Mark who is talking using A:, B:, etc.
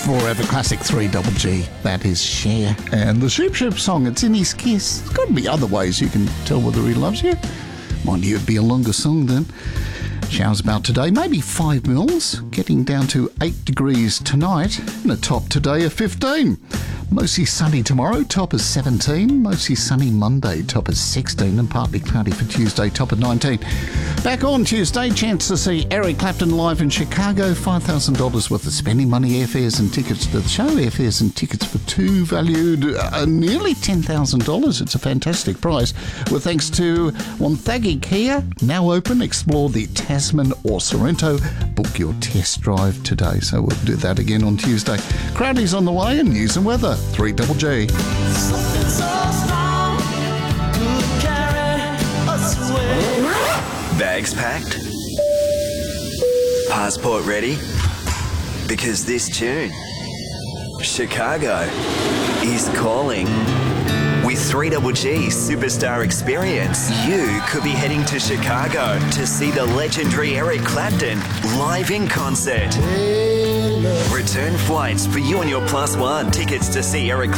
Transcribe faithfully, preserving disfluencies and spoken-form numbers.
A: Forever Classic three Double G. That is Cher. And the Sheep Sheep song, it's in his kiss. There's got to be other ways you can tell whether he loves you. Mind you, it'd be a longer song then. Showers about today, maybe five mils, getting down to eight degrees tonight, and a top today of fifteen. Mostly sunny tomorrow, top is seventeen. Mostly sunny Monday, top is sixteen. And partly cloudy for Tuesday, top of nineteen. Back on Tuesday, chance to see Eric Clapton live in Chicago. five thousand dollars worth of spending money, airfares and tickets to the show. Airfares and tickets for two valued uh, nearly ten thousand dollars. It's a fantastic price. Well, thanks to Wonthaggi Kia, now open. Explore the Tasman or Sorrento. Book your test drive today. So we'll do that again on Tuesday. Crowdy's on the way and news and weather. three Double G.
B: Bags packed? Passport ready? Because this tune, Chicago, is calling. With three Double G's Superstar Experience, you could be heading to Chicago to see the legendary Eric Clapton live in concert. Return flights for you and your plus one tickets to see Eric